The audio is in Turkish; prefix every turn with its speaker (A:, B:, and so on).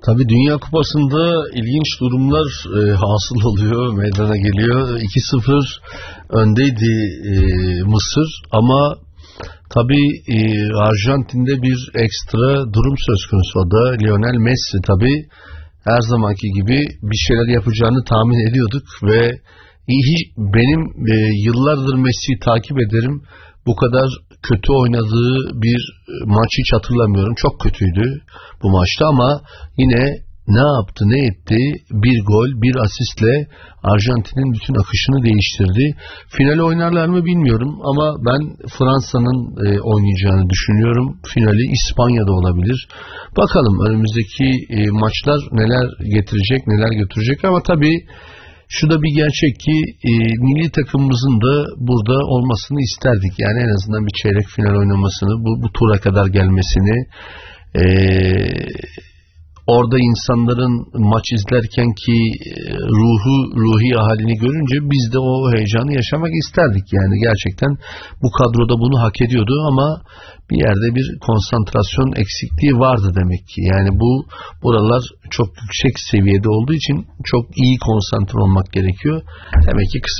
A: Tabii Dünya Kupası'nda ilginç durumlar hasıl oluyor, meydana geliyor. 2-0 öndeydi Mısır ama tabii Arjantin'de bir ekstra durum söz konusu. O da Lionel Messi tabii her zamanki gibi bir şeyler yapacağını tahmin ediyorduk ve benim yıllardır Messi'yi takip ederim. Bu kadar kötü oynadığı bir maç hiç hatırlamıyorum. Çok kötüydü bu maçta ama yine ne yaptı ne etti, bir gol bir asistle Arjantin'in bütün akışını değiştirdi. Finali oynarlar mı bilmiyorum ama ben Fransa'nın oynayacağını düşünüyorum. Finali İspanya'da olabilir. Bakalım önümüzdeki maçlar neler getirecek neler götürecek ama tabii şu da bir gerçek ki milli takımımızın da burada olmasını isterdik. Yani en azından bir çeyrek final oynamasını, bu tura kadar gelmesini, orada insanların maç izlerken ki ruhi halini görünce biz de o heyecanı yaşamak isterdik. Yani gerçekten bu kadroda bunu hak ediyordu ama bir yerde bir konsantrasyon eksikliği vardı demek ki. Yani buralar çok yüksek seviyede olduğu için çok iyi konsantre olmak gerekiyor. Demek ki